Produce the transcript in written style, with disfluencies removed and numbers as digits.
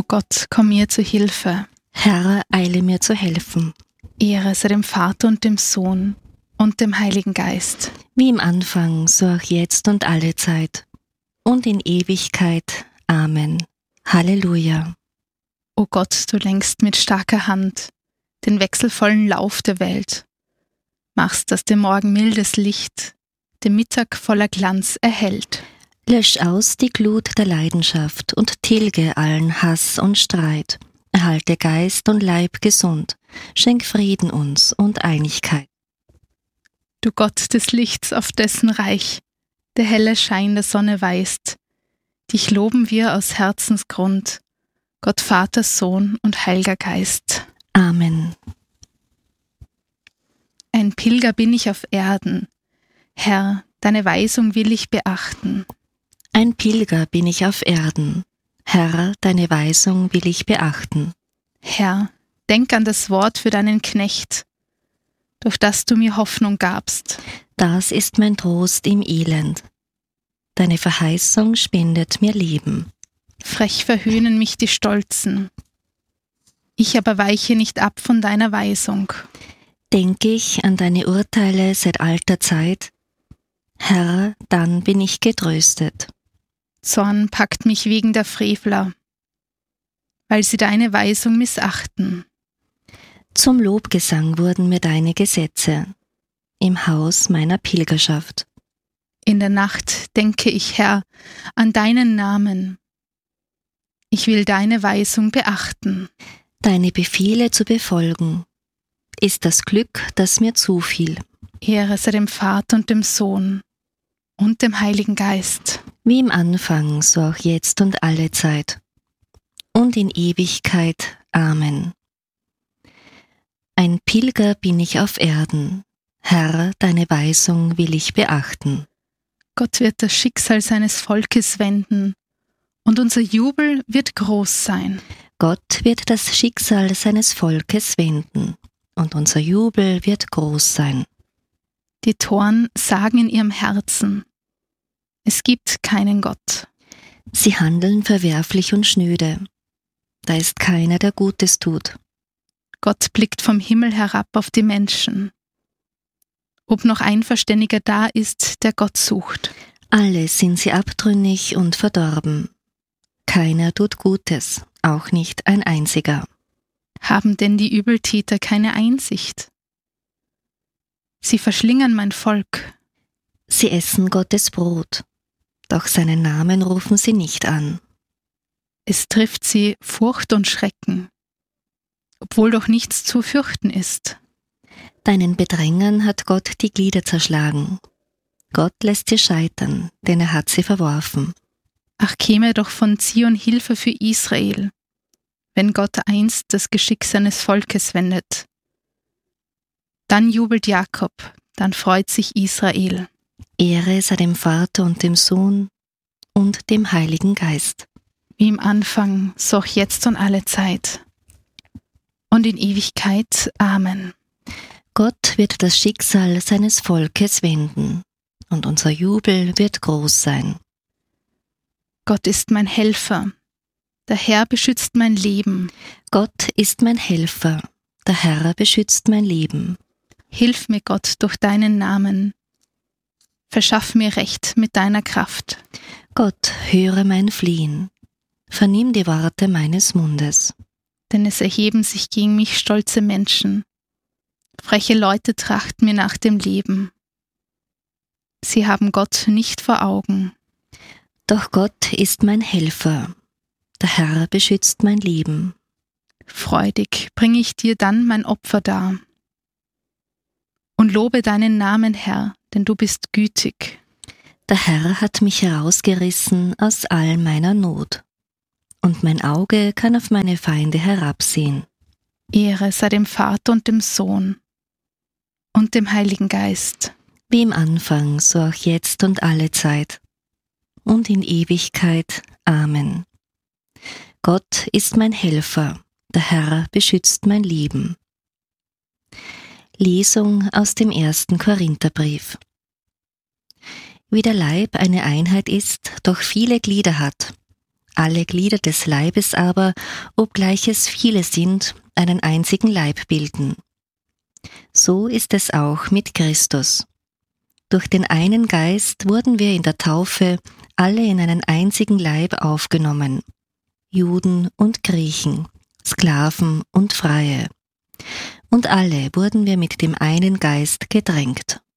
Gott, komm mir zu Hilfe. Herr, eile mir zu helfen. Ehre sei dem Vater und dem Sohn und dem Heiligen Geist. Wie im Anfang, so auch jetzt und alle Zeit. Und in Ewigkeit. Amen. Halleluja. O Gott, du lenkst mit starker Hand den wechselvollen Lauf der Welt, machst, dass dem Morgen mildes Licht, dem Mittag voller Glanz erhellt. Lösch aus die Glut der Leidenschaft und tilge allen Hass und Streit. Erhalte Geist und Leib gesund, schenk Frieden uns und Einigkeit. Du Gott des Lichts, auf dessen Reich der helle Schein der Sonne weist, dich loben wir aus Herzensgrund, Gott Vater, Sohn und Heiliger Geist. Amen. Ein Pilger bin ich auf Erden, Herr, deine Weisung will ich beachten. Ein Pilger bin ich auf Erden, Herr, deine Weisung will ich beachten. Herr, denk an das Wort für deinen Knecht, durch das du mir Hoffnung gabst. Das ist mein Trost im Elend. Deine Verheißung spendet mir Leben. Frech verhöhnen mich die Stolzen. Ich aber weiche nicht ab von deiner Weisung. Denk ich an deine Urteile seit alter Zeit, Herr, dann bin ich getröstet. Zorn packt mich wegen der Frevler, weil sie deine Weisung missachten. Zum Lobgesang wurden mir deine Gesetze im Haus meiner Pilgerschaft. In der Nacht denke ich, Herr, an deinen Namen. Ich will deine Weisung beachten. Deine Befehle zu befolgen, ist das Glück, das mir zufiel. Ehre sei dem Vater und dem Sohn und dem Heiligen Geist. Wie im Anfang, so auch jetzt und alle Zeit. Und in Ewigkeit. Amen. Ein Pilger bin ich auf Erden. Herr, deine Weisung will ich beachten. Gott wird das Schicksal seines Volkes wenden, und unser Jubel wird groß sein. Gott wird das Schicksal seines Volkes wenden, und unser Jubel wird groß sein. Die Toren sagen in ihrem Herzen, es gibt keinen Gott. Sie handeln verwerflich und schnöde. Da ist keiner, der Gutes tut. Gott blickt vom Himmel herab auf die Menschen. Ob noch ein Verständiger da ist, der Gott sucht. Alle sind sie abtrünnig und verdorben. Keiner tut Gutes, auch nicht ein einziger. Haben denn die Übeltäter keine Einsicht? Sie verschlingern mein Volk. Sie essen Gottes Brot, doch seinen Namen rufen sie nicht an. Es trifft sie Furcht und Schrecken, obwohl doch nichts zu fürchten ist. Deinen Bedrängern hat Gott die Glieder zerschlagen. Gott lässt sie scheitern, denn er hat sie verworfen. Ach, käme doch von Zion Hilfe für Israel, wenn Gott einst das Geschick seines Volkes wendet. Dann jubelt Jakob, dann freut sich Israel. Ehre sei dem Vater und dem Sohn und dem Heiligen Geist. Wie im Anfang, so auch jetzt und alle Zeit. Und in Ewigkeit. Amen. Gott wird das Schicksal seines Volkes wenden, und unser Jubel wird groß sein. Gott ist mein Helfer. Der Herr beschützt mein Leben. Gott ist mein Helfer. Der Herr beschützt mein Leben. Hilf mir, Gott, durch deinen Namen. Verschaff mir Recht mit deiner Kraft. Gott, höre mein Fliehen. Vernimm die Worte meines Mundes. Denn es erheben sich gegen mich stolze Menschen. Freche Leute trachten mir nach dem Leben. Sie haben Gott nicht vor Augen. Doch Gott ist mein Helfer. Der Herr beschützt mein Leben. Freudig bringe ich dir dann mein Opfer dar. Und lobe deinen Namen, Herr, denn du bist gütig. Der Herr hat mich herausgerissen aus all meiner Not. Und mein Auge kann auf meine Feinde herabsehen. Ehre sei dem Vater und dem Sohn und dem Heiligen Geist. Wie im Anfang, so auch jetzt und alle Zeit. Und in Ewigkeit. Amen. Gott ist mein Helfer. Der Herr beschützt mein Leben. Lesung aus dem 1. Korintherbrief. Wie der Leib eine Einheit ist, doch viele Glieder hat, Alle Glieder des Leibes aber, obgleich es viele sind, einen einzigen Leib bilden. So ist es auch mit Christus. Durch den einen Geist wurden wir in der Taufe alle in einen einzigen Leib aufgenommen, Juden und Griechen, Sklaven und Freie. Und alle wurden wir mit dem einen Geist gedrängt.